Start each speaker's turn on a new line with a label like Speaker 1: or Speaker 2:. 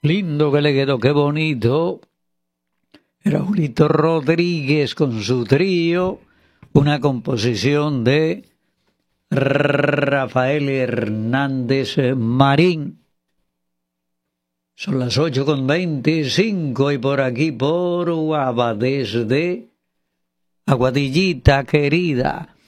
Speaker 1: Lindo que le quedó, qué bonito. Raulito Rodríguez con su trío, una composición de Rafael Hernández Marín. Son las 8:25 y por aquí por Guava, desde Aguadillita querida.